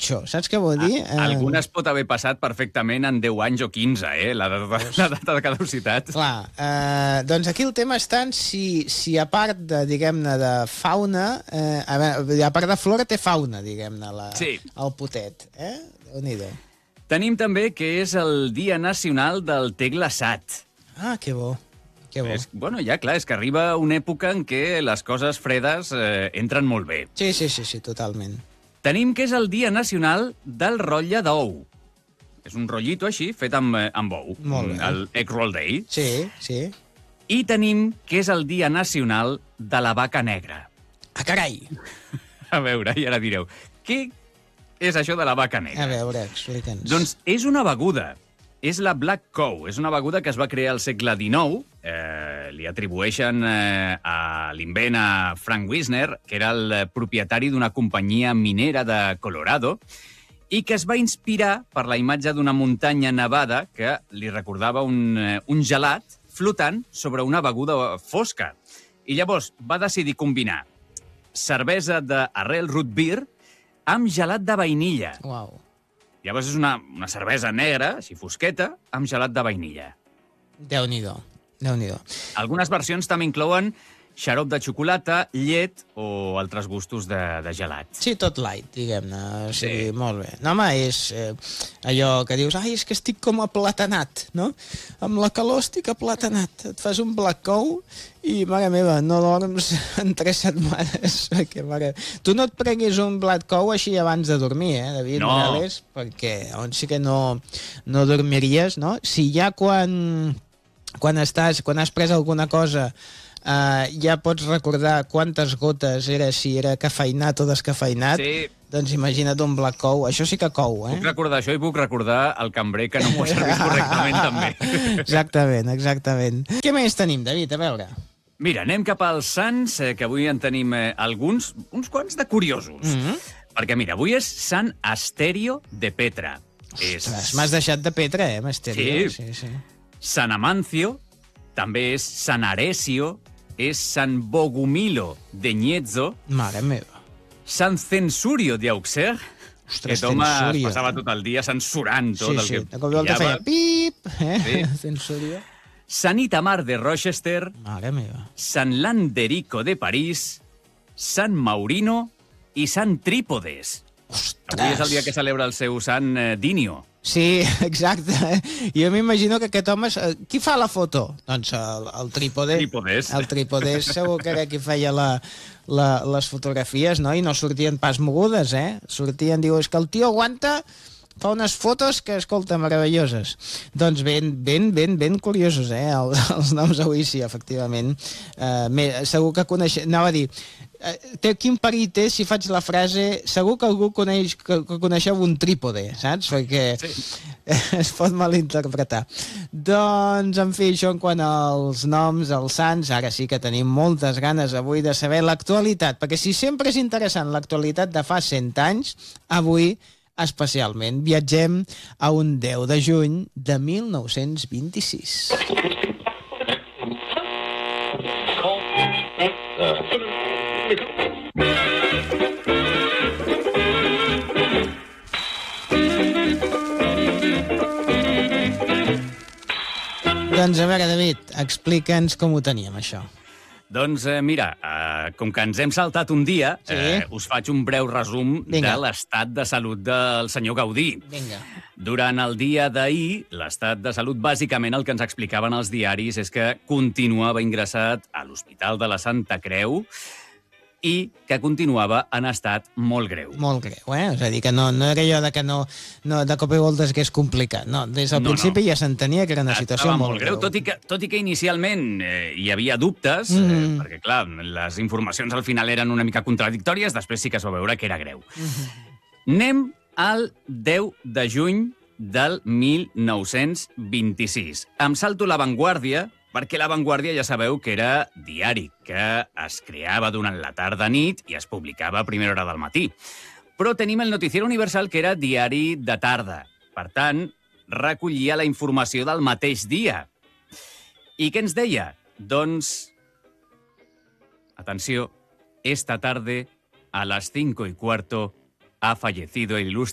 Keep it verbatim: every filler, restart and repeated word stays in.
pitjor. Saps què vol dir? A, algunes pot haver passat perfectament en deu anys o quinze, eh? La data, la data de caducitat. Clar, eh, doncs aquí el tema està en si, si a part de, diguem-ne, de fauna, eh, a, veure, a part de flora té fauna, diguem-ne, la, sí. el potet. Eh? Déu-n'hi-do. Tenim també que és el Dia Nacional del te glaçat. Ah, que bo. Que bo. És, bueno, ja, clar, és que arriba una època en què les coses fredes eh, entren molt bé. Sí, sí, sí, sí, totalment. Tenim que és el Dia Nacional del rotlle d'ou. És un rotllito així, fet amb, amb ou. Molt bé. El Egg Roll Day. Sí, sí. I tenim que és el Dia Nacional de la vaca negra. Ah, carai! A veure, i ara direu, què és això de la vaca negra? A veure, explica'ns. Doncs és una beguda. És la Black Cow. És una beguda que es va crear al segle dinou. Eh, li atribueixen eh, a l'invent a Frank Wisner, que era el propietari d'una companyia minera de Colorado, i que es va inspirar per la imatge d'una muntanya nevada que li recordava un, eh, un gelat flotant sobre una beguda fosca. I llavors va decidir combinar cervesa d'arrel root beer amb gelat de vainilla. Uau. Llavors és una, una cervesa negra, així fosqueta, amb gelat de vainilla. Déu-n'hi-do, Déu-n'hi-do. Algunes versions també inclouen xarop de xocolata, llet o altres gustos de, de gelat. Sí, tot light, diguem-ne. O sigui, Sí. molt bé. No, home, és eh, allò que dius, ai, és que estic com aplatanat, no? Amb la calor estic aplatanat. Et fas un black cow i, mare meva, no dorms en tres setmanes. Perquè, mare... Tu no et prenguis un black cow així abans de dormir, eh, David No. Morales? Perquè llavors sí que no, no dormiries, no? Si ja quan, quan, estàs, quan has pres alguna cosa Uh, ja pots recordar quantes gotes era, si era cafeïnat o descafeïnat, Sí. doncs imagina't un black cow. Això sí que cou, eh? Puc recordar això i puc recordar el cambrer que no m'ho ha servit correctament també. Exactament, exactament. Què més tenim, David? A veure. Mira, anem cap als Sants, eh, que avui en tenim eh, alguns, uns quants de curiosos. Mm -hmm. Perquè, mira, avui és Sant Asterio de Petra. És Ostres, m'has deixat de Petra, eh, Masterio? Sí. sí, sí. Sant Amancio, també és Sant Aresio, és Sant Bogumilo de Ñezzo, Mare meva. Sant Censurio d'Auxerre, Ostres, aquest home es Censurio. passava tot el dia censurant tot Sí, el sí, que de cop i volta pillava. feia pip, eh? Sí. Censurio. Sant Itamar de Rochester, Mare meva. Sant Landerico de París, Sant Maurino i Sant Trípodes. Ostres. Avui és el dia que celebra el seu sant eh, Dinio. Sí, exacte. Jo m'imagino que aquest home... Qui fa la foto? Doncs el, el trípode. Trípodes. El trípode segur que era qui feia la, la, les fotografies, no? I no sortien pas mogudes, eh? Sortien, diu, és que el tio aguanta... Fa unes fotos que, escolta, meravelloses. Doncs ben, ben, ben, ben curiosos, eh? El, els noms avui sí, efectivament. Uh, me, segur que coneix... Anava a dir, uh, té, quin perill té si faig la frase segur que algú coneix, que, que coneixeu un trípode, saps? Perquè sí. Es pot malinterpretar. Doncs, en fi, això en quant als noms, als sants, ara sí que tenim moltes ganes avui de saber l'actualitat, perquè si sempre és interessant l'actualitat de fa cent anys, avui especialment. Viatgem a un deu de juny de mil nou-cents vint-i-sis. Doncs a veure, David, explica'ns com ho teníem, això. Doncs eh, mira, eh, com que ens hem saltat un dia, Sí. eh, us faig un breu resum Vinga. de l'estat de salut del senyor Gaudí. Vinga. Durant el dia d'ahir, l'estat de salut, bàsicament el que ens explicaven els diaris és que continuava ingressat a l'Hospital de la Santa Creu i que continuava en estat molt greu. Molt greu, eh? És a dir, que no, no era allò de que no, no de cop i voltes que és complicat. No, des del No, principi no. ja s'entenia que era una situació Estava molt greu. tot i que, tot i que inicialment eh, hi havia dubtes, Mhm. eh, perquè, clar, les informacions al final eren una mica contradictòries, després sí que es va veure que era greu. Mhm. Anem al deu de juny del mil nou-cents vint-i-sis. Em salto La Vanguardia, perquè La Vanguardia ja sabeu que era diari, que es creava durant la tarda-nit i es publicava a primera hora del matí. Però tenim el Noticiero Universal, que era diari de tarda. Per tant, recollia la informació del mateix dia. I què ens deia? Doncs, atenció, esta tarde, a las cinco y cuarto, ha fallecido el ilustre